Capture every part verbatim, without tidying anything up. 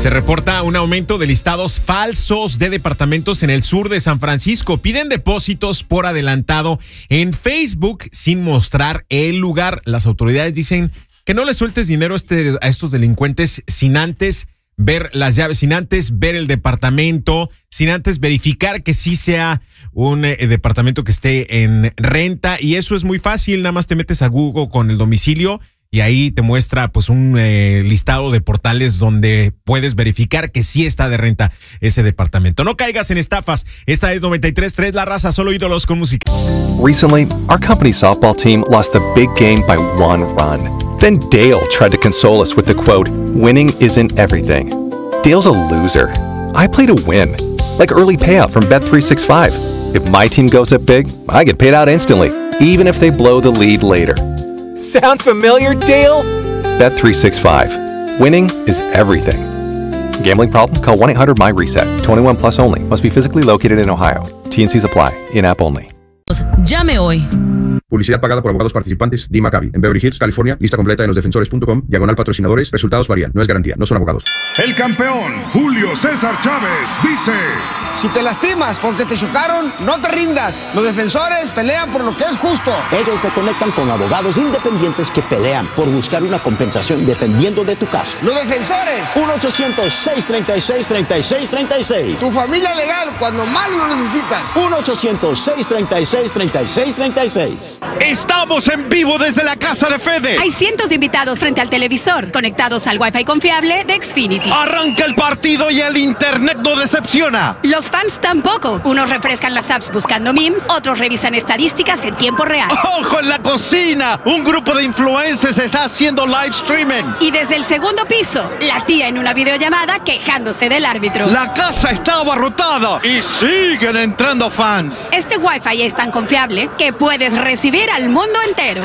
Se reporta un aumento de listados falsos de departamentos en el sur de San Francisco. Piden depósitos por adelantado en Facebook sin mostrar el lugar. Las autoridades dicen que no le sueltes dinero a, este, a estos delincuentes sin antes ver las llaves, sin antes ver el departamento, sin antes verificar que sí sea un eh, departamento que esté en renta. Y eso es muy fácil, nada más te metes a Google con el domicilio y ahí te muestra pues un eh, listado de portales donde puedes verificar que sí está de renta ese departamento. No caigas en estafas. Esta es noventa y tres punto tres La Raza, solo ídolos con música. Recently, our company's softball team lost the big game by one run. Then Dale tried to console us with the quote, "Winning isn't everything." Dale's a loser. I play to win. Like early payout from Bet three sixty-five. If my team goes up big, I get paid out instantly, even if they blow the lead later. Sound familiar, Dale? Bet three sixty-five. Winning is everything. Gambling problem? Call one eight hundred M Y reset. twenty-one plus only. Must be physically located in Ohio. T N Cs apply. In-app only. Llame hoy. Publicidad pagada por abogados participantes. Dee Maccabi. En Beverly Hills, California. Lista completa en los defensores punto com. Diagonal patrocinadores. Resultados varían. No es garantía. No son abogados. El campeón, Julio César Chávez, dice: si te lastimas porque te chocaron, no te rindas. Los defensores pelean por lo que es justo. Ellos te conectan con abogados independientes que pelean por buscar una compensación dependiendo de tu caso. Los defensores. uno ochocientos, seiscientos treinta y seis, treinta y seis treinta y seis. Tu familia legal cuando más lo necesitas. uno ochocientos, seiscientos treinta y seis, treinta y seis treinta y seis. Estamos en vivo desde la casa de Fede. Hay cientos de invitados frente al televisor, conectados al Wi-Fi confiable de Xfinity. Arranca el partido y el internet no decepciona. Los fans tampoco. Unos refrescan las apps buscando memes, otros revisan estadísticas en tiempo real. ¡Ojo en la cocina! Un grupo de influencers está haciendo live streaming. Y desde el segundo piso, la tía en una videollamada quejándose del árbitro. La casa está abarrotada y siguen entrando fans. Este Wi-Fi es tan confiable que puedes recibir al mundo entero.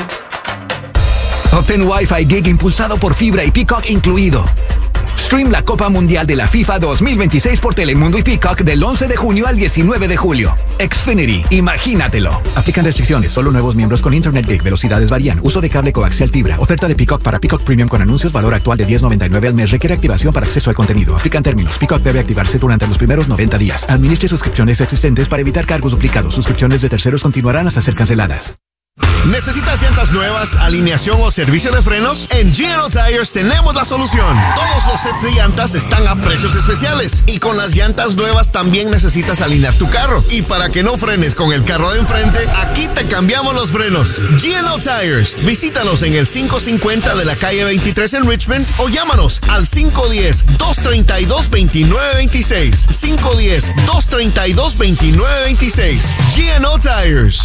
Obtén Wi-Fi Gig impulsado por fibra y Peacock incluido. Stream la Copa Mundial de la FIFA dos mil veintiséis por Telemundo y Peacock del once de junio al diecinueve de julio. Xfinity, imagínatelo. Aplican restricciones, solo nuevos miembros con Internet Gig. Velocidades varían. Uso de cable coaxial fibra. Oferta de Peacock para Peacock Premium con anuncios. Valor actual de diez noventa y nueve al mes. Requiere activación para acceso al contenido. Aplican términos. Peacock debe activarse durante los primeros noventa días. Administre suscripciones existentes para evitar cargos duplicados. Suscripciones de terceros continuarán hasta ser canceladas. ¿Necesitas llantas nuevas, alineación o servicio de frenos? En G and O Tires tenemos la solución. Todos los sets de llantas están a precios especiales. Y con las llantas nuevas también necesitas alinear tu carro. Y para que no frenes con el carro de enfrente, aquí te cambiamos los frenos. G and O Tires. Visítanos en el quinientos cincuenta de la calle veintitrés en Richmond o llámanos al cinco uno cero, dos tres dos, dos nueve dos seis. cinco uno cero, dos tres dos, dos nueve dos seis. G and O Tires.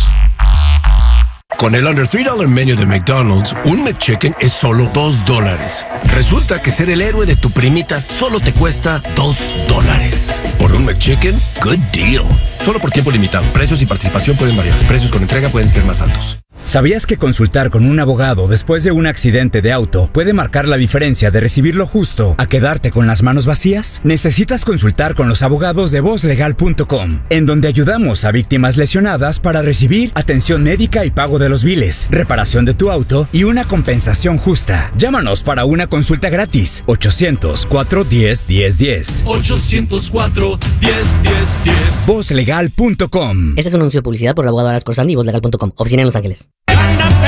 Con el Under tres dólares Menu de McDonald's, un McChicken es solo dos dólares. Resulta que ser el héroe de tu primita solo te cuesta dos dólares. Por un McChicken, good deal. Solo por tiempo limitado. Precios y participación pueden variar. Precios con entrega pueden ser más altos. ¿Sabías que consultar con un abogado después de un accidente de auto puede marcar la diferencia de recibir lo justo a quedarte con las manos vacías? Necesitas consultar con los abogados de voz legal punto com, en donde ayudamos a víctimas lesionadas para recibir atención médica y pago de los biles, reparación de tu auto y una compensación justa. Llámanos para una consulta gratis. ochocientos, cuatro diez, diez diez. ochocientos cuatro, diez, diez, diez. voz legal punto com. Este es un anuncio de publicidad por el abogado Aras Corsandi y voz legal punto com. Oficina en Los Ángeles.